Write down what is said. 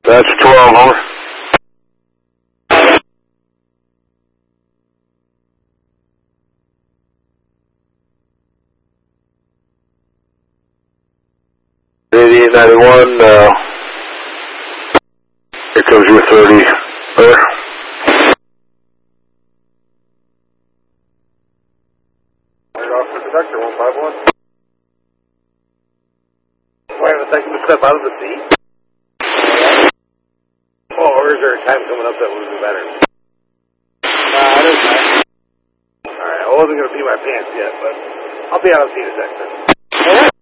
That's 12, over. Eighty-eight 91, here comes your 30, over. Officer Conductor 151. Why have a second to step out of the seat? Oh, or is there a time coming up that would be better? It is nice. Alright, I wasn't going to pee my pants yet, but I'll be out of the seat in a second.